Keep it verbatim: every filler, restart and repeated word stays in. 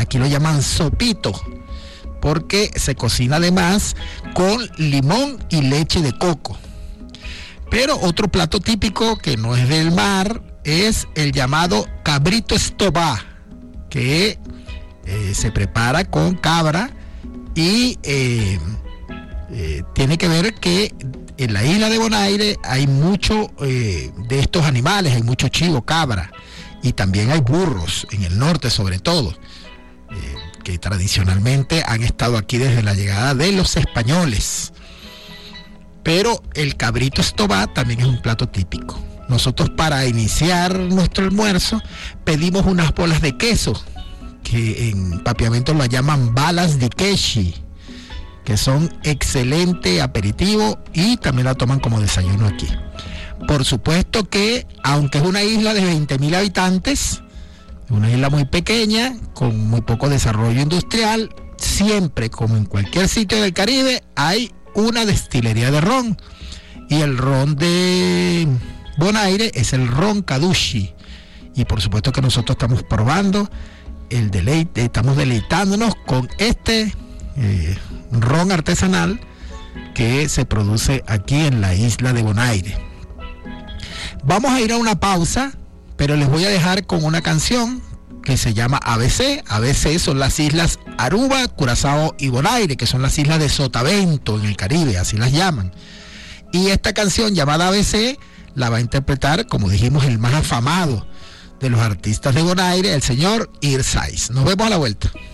aquí lo llaman sopito, porque se cocina además con limón y leche de coco. Pero otro plato típico que no es del mar es el llamado cabrito estobá, que eh, se prepara con cabra y eh, eh, tiene que ver que en la isla de Bonaire hay mucho eh, de estos animales, hay mucho chivo, cabra, y también hay burros, en el norte sobre todo, eh, que tradicionalmente han estado aquí desde la llegada de los españoles. Pero el cabrito estobá también es un plato típico. Nosotros, para iniciar nuestro almuerzo, pedimos unas bolas de queso, que en Papiamento lo llaman balas de quechi, que son excelente aperitivo y también la toman como desayuno aquí. Por supuesto que, aunque es una isla de veinte mil habitantes, una isla muy pequeña, con muy poco desarrollo industrial, siempre, como en cualquier sitio del Caribe, hay una destilería de ron. Y el ron de Bonaire es el ron Caduchi. Y por supuesto que nosotros estamos probando el deleite, estamos deleitándonos con este eh, ron artesanal que se produce aquí en la isla de Bonaire. Vamos a ir a una pausa, pero les voy a dejar con una canción que se llama A B C. A B C son las islas Aruba, Curazao y Bonaire, que son las islas de Sotavento en el Caribe, así las llaman. Y esta canción llamada A B C la va a interpretar, como dijimos, el más afamado de los artistas de Bonaire, el señor Irsais. Nos vemos a la vuelta.